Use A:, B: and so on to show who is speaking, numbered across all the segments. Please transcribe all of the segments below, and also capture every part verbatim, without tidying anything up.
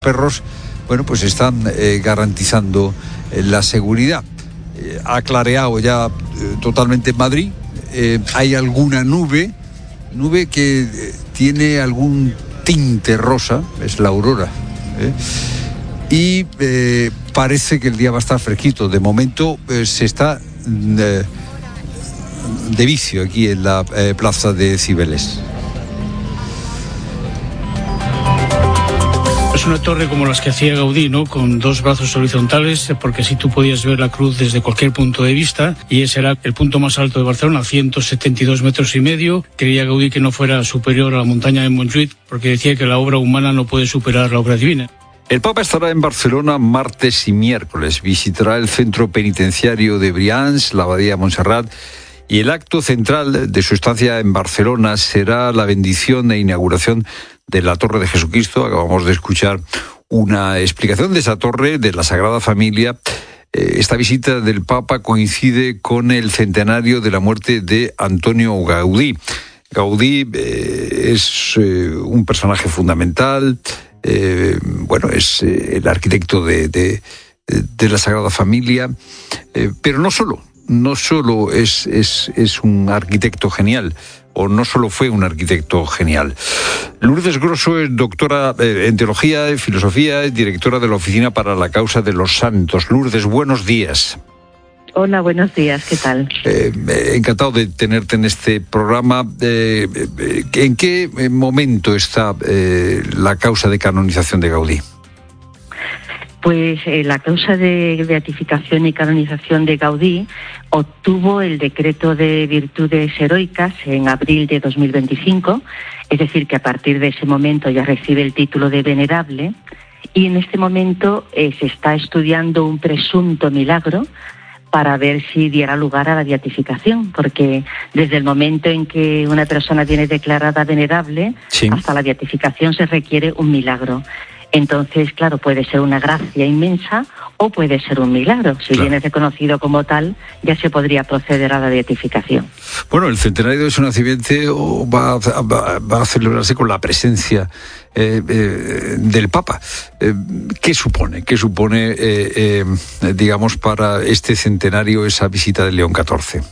A: perros, bueno, pues están eh, garantizando eh, la seguridad. Eh, ha clareado ya eh, totalmente en Madrid. Eh, hay alguna nube, nube que eh, tiene algún tinte rosa, es la aurora. ¿eh? Y eh, parece que el día va a estar fresquito. De momento eh, se está eh, de vicio aquí en la eh, plaza de Cibeles.
B: Es una torre como las que hacía Gaudí, ¿no? Con dos brazos horizontales, porque así tú podías ver la cruz desde cualquier punto de vista, y ese era el punto más alto de Barcelona, ciento setenta y dos metros y medio. Quería Gaudí que no fuera superior a la montaña de Montjuïc, porque decía que la obra humana no puede superar la obra divina.
A: El Papa estará en Barcelona martes y miércoles. Visitará el centro penitenciario de Brians, la abadía de Montserrat, y el acto central de su estancia en Barcelona será la bendición e inauguración de la Torre de Jesucristo. Acabamos de escuchar una explicación de esa torre, de la Sagrada Familia. Esta visita del Papa coincide con el centenario de la muerte de Antonio Gaudí. Gaudí eh, es eh, un personaje fundamental, eh, bueno, es eh, el arquitecto de, de, de la Sagrada Familia, eh, pero no solo. No solo es, es, es un arquitecto genial, o no solo fue un arquitecto genial. Lourdes Grosso es doctora en Teología, en Filosofía, es directora de la Oficina para la Causa de los Santos. Lourdes, buenos días.
C: Hola, buenos días, ¿qué tal?
A: Eh, encantado de tenerte en este programa. Eh, ¿En qué momento está eh, la causa de canonización de Gaudí?
C: Pues eh, la causa de beatificación y canonización de Gaudí obtuvo el decreto de virtudes heroicas en abril de dos mil veinticinco, es decir, que a partir de ese momento ya recibe el título de venerable, y en este momento eh, se está estudiando un presunto milagro para ver si diera lugar a la beatificación, porque desde el momento en que una persona viene declarada venerable, sí, hasta la beatificación se requiere un milagro. Entonces, claro, puede ser una gracia inmensa o puede ser un milagro. Si claro. viene reconocido como tal, ya se podría proceder a la beatificación.
A: Bueno, el centenario de su nacimiento va a, va, va a celebrarse con la presencia eh, eh, del Papa. Eh, ¿Qué supone? ¿Qué supone, eh, eh, digamos, para este centenario esa visita de León catorce?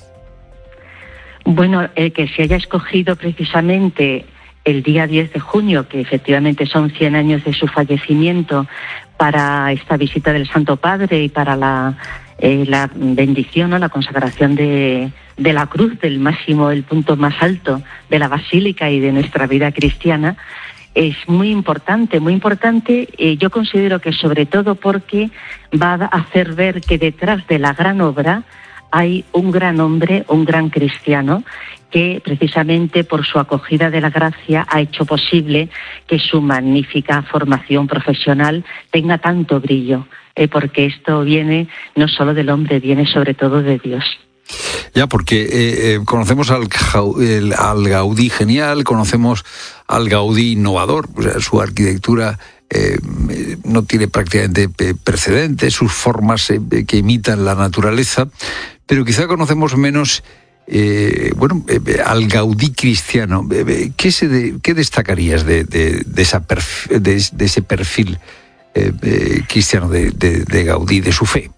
C: Bueno, el que se haya escogido precisamente el día diez de junio, que efectivamente son cien años de su fallecimiento, para esta visita del Santo Padre y para la, eh, la bendición, ¿no? La consagración de, de la cruz, del máximo, el punto más alto de la Basílica y de nuestra vida cristiana, es muy importante, muy importante. Eh, yo considero que sobre todo porque va a hacer ver que detrás de la gran obra hay un gran hombre, un gran cristiano, que precisamente por su acogida de la gracia ha hecho posible que su magnífica formación profesional tenga tanto brillo, eh, porque esto viene no solo del hombre, viene sobre todo de Dios.
A: Ya, porque eh, eh, conocemos al, el, al Gaudí genial, conocemos al Gaudí innovador, o sea, su arquitectura eh, no tiene prácticamente precedentes, sus formas eh, que imitan la naturaleza, pero quizá conocemos menos Eh, bueno, eh, al Gaudí cristiano. Eh, ¿Qué, se de, qué destacarías de, de, de, esa perf, de, de ese perfil eh, eh, cristiano de, de, de Gaudí, de su fe?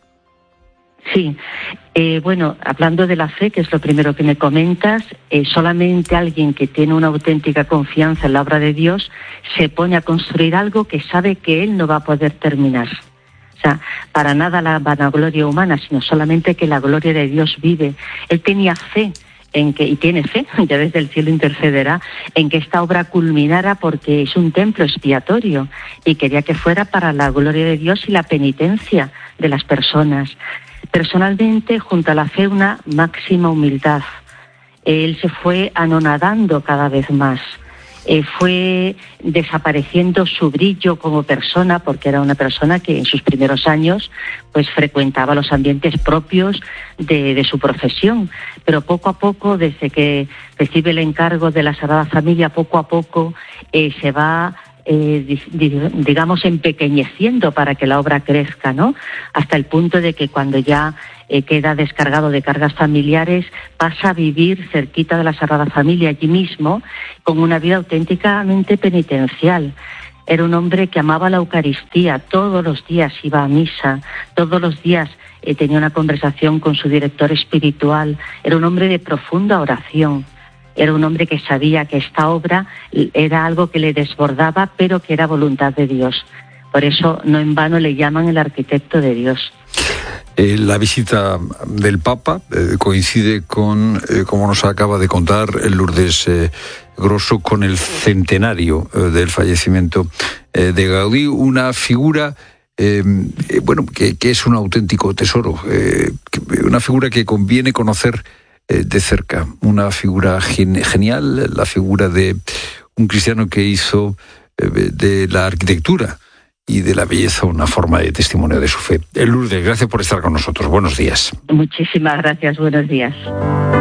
C: Sí, eh, bueno, hablando de la fe, que es lo primero que me comentas, eh, solamente alguien que tiene una auténtica confianza en la obra de Dios se pone a construir algo que sabe que él no va a poder terminar. O sea, para nada la vanagloria humana, sino solamente que la gloria de Dios vive. Él tenía fe en que, y tiene fe, ya desde el cielo intercederá, en que esta obra culminara, porque es un templo expiatorio y quería que fuera para la gloria de Dios y la penitencia de las personas. Personalmente, junto a la fe, una máxima humildad. Él se fue anonadando cada vez más. Eh, fue desapareciendo su brillo como persona, porque era una persona que en sus primeros años pues frecuentaba los ambientes propios de, de su profesión, pero poco a poco, desde que recibe el encargo de la Sagrada Familia, poco a poco eh, se va eh, digamos empequeñeciendo para que la obra crezca, ¿no? Hasta el punto de que cuando ya eh, queda descargado de cargas familiares, pasa a vivir cerquita de la Sagrada Familia, allí mismo, con una vida auténticamente penitencial. Era un hombre que amaba la Eucaristía, todos los días iba a misa, todos los días eh, tenía una conversación con su director espiritual, era un hombre de profunda oración, era un hombre que sabía que esta obra era algo que le desbordaba, pero que era voluntad de Dios. Por eso no en vano le llaman el arquitecto de Dios.
A: Eh, la visita del Papa eh, coincide con, eh, como nos acaba de contar Lourdes eh, Grosso, con el centenario eh, del fallecimiento eh, de Gaudí, una figura eh, eh, bueno que, que es un auténtico tesoro, eh, que, una figura que conviene conocer eh, de cerca, una figura gen- genial, la figura de un cristiano que hizo eh, de la arquitectura y de la belleza una forma de testimonio de su fe. Lourdes, gracias por estar con nosotros. Buenos días.
C: Muchísimas gracias. Buenos días.